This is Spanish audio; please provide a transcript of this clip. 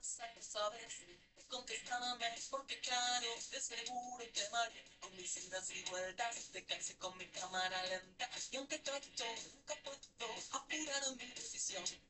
sabes, contéstame, porque claro, de seguro te mareé con mis idas y vueltas, te cansé con mi cámara lenta, y aunque trato, nunca puedo apurar mi decisión,